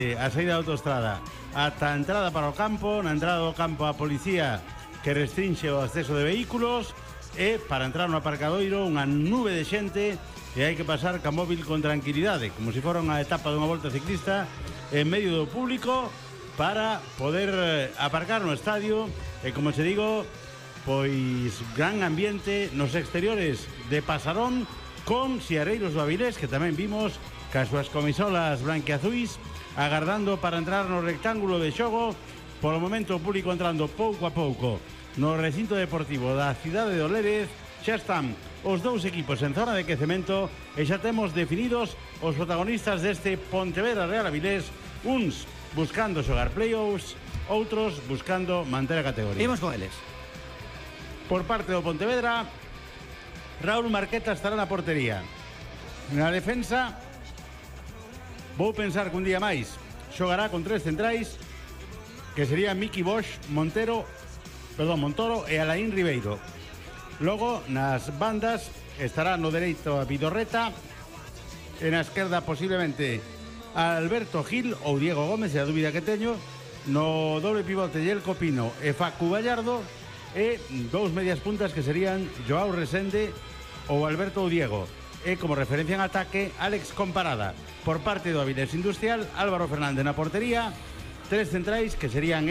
a saída da autoestrada ata a entrada para o campo. Na entrada do campo a policía que restrinxe o acceso de vehículos, e para entrar no aparcadoiro unha nube de xente e hai que pasar ca móvil con tranquilidade, como se fora unha etapa dunha volta ciclista en medio do público, para poder aparcar no estadio. E como se digo, pois gran ambiente nos exteriores de Pasarón, con Siareiros do Avilés, que tamén vimos cas súas camisolas branquiazuis agardando para entrar no rectángulo de xogo. Polo momento o público entrando pouco a pouco no recinto deportivo da cidade de Olérez. Xa están os dous equipos en zona de quecemento e xa temos definidos os protagonistas deste Pontevedra Real Avilés, uns buscando xogar playoffs, outros buscando manter a categoría. Imos con eles. Por parte do Pontevedra, Raúl Marqueta estará na portería. Na defensa, vou pensar que un día máis xogará con tres centrais, que serían Miki Bosch, Montoro e Alain Ribeiro. Logo, nas bandas, estará no dereito a Vidorreta, e na esquerda posiblemente Alberto Gil ou Diego Gómez, é a dúbida que teño. No doble pivote Yelko Pino e Facu Gallardo, e dous medias puntas que serían Joao Resende ou Alberto ou Diego. E como referencia en ataque, Alex Comparada. Por parte do Avilés Industrial, Álvaro Fernández na portería, tres centrais que serían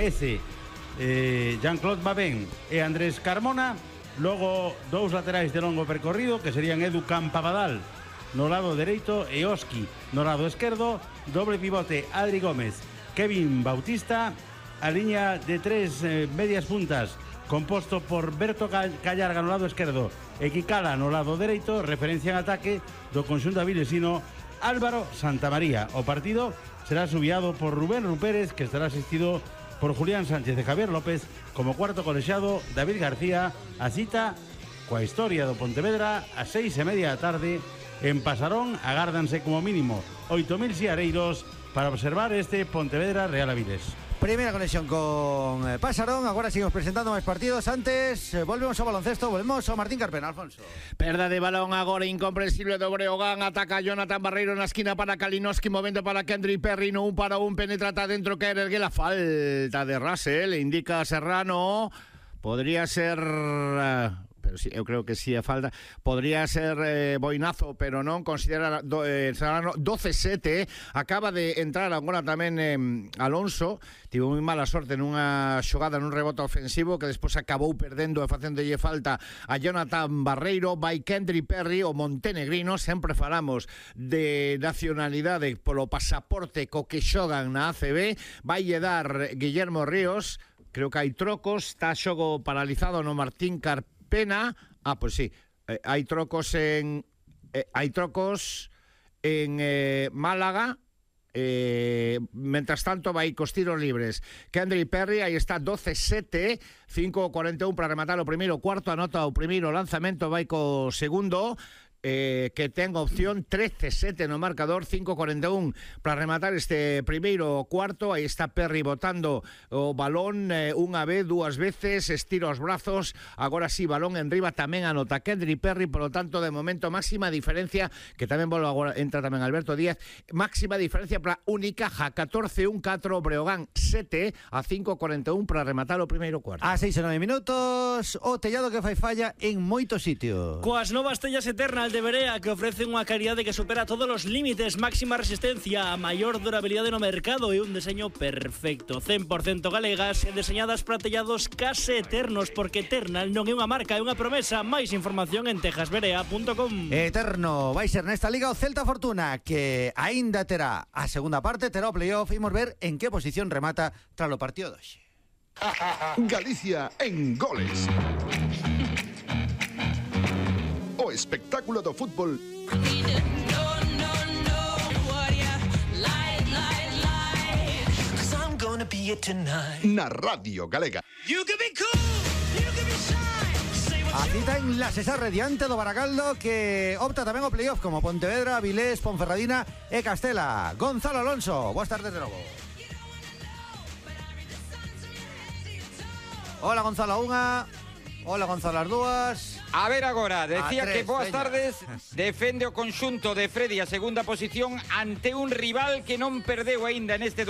Jean-Claude Babén e Andrés Carmona. Logo, dous laterais de longo percorrido, que serían Edu Campabadal no lado dereito e Oski no lado esquerdo. Doble pivote Adri Gómez, Kevin Bautista. A liña de tres medias puntas composto por Berto Callarga no lado esquerdo e Kikala no lado dereito. Referencia en ataque do conxunto avilesino, Álvaro Santamaría. O partido será subiado por Rubén Rupérez, que estará asistido por Julián Sánchez e Javier López. Como cuarto colexiado, David García. A cita coa historia do Pontevedra a 6:30 da tarde en Pasarón. Agárdanse como mínimo 8.000 siareiros para observar este Pontevedra Real Avilés. Primeira conexión con Pasarón. Agora seguimos presentando máis partidos. Antes, volvemos ao baloncesto. Volvemos ao Martín Carpena, Alfonso. Perda de balón agora incomprensible do Breogán. Ataca Jonathan Barreiro na esquina para Kalinowski, movendo para Kendrick Perry, no 1 para 1, penetra ata dentro, que ergue la falta de Russell, indica Serrano. Podría ser... pero sí, eu creo que sí a falta. Podría ser boinazo, pero non. Considera Serrano 12-7. Acaba de entrar agora tamén Alonso. Tivo moi mala sorte nunha xogada, nun rebote ofensivo, que despois acabou perdendo e facéndolle falta a Jonathan Barreiro. Vai Kendrick Perry, o montenegrino. Sempre falamos de nacionalidade polo pasaporte co que xogan na ACB. Vai dar Guillermo Ríos. Creo que hai trocos. Está xogo paralizado no Martín Carpena. Pues sí, hai trocos en Málaga. Mientras tanto vai cos tiros libres Kendrick Perry, aí está 12-7, 5:41 para rematar o primeiro cuarto. Anota o primeiro lanzamento, vai co segundo, que ten opción 13-7 no marcador. 5:41 para rematar este primeiro cuarto. Aí está Perry botando o balón unha vez, dúas veces, estira os brazos. Agora sí, balón en riba, tamén anota Kendrick Perry. Por lo tanto, de momento, máxima diferencia, que tamén volve agora, entra tamén Alberto Díaz. Máxima diferencia para Unicaja, 14-1-4, Breogán 7 a 5:41 para rematar o primeiro cuarto. A 6 ou 9 minutos, o tellado que fai falla en moitos sitios. Coas novas tellas Eternal de Berea, que ofrece unha calidade que supera todos os límites, máxima resistencia, a maior durabilidade no mercado e un deseño perfecto, 100% galegas e deseñadas para tellados case eternos, porque Eternal non é unha marca, é unha promesa. Máis información en tejasberea.com. Eterno vai ser nesta liga o Celta Fortuna, que aínda terá a segunda parte, terá o playoff. Imos ver en que posición remata tras o partido de hoxe. Galicia en goles. O espectáculo do fútbol na Radio Galega. A cita en la Cesar Radiante do Baracaldo, que opta tamén o playoff, como Pontevedra, Avilés, Ponferradina e Castela. Gonzalo Alonso, boas tardes de novo. Hola Gonzalo a unha, hola Gonzalo as dúas. A ver agora, decía A que tres, boas veña. tardes. Defende o conxunto de Freddy a segunda posición ante un rival que non perdeu aínda neste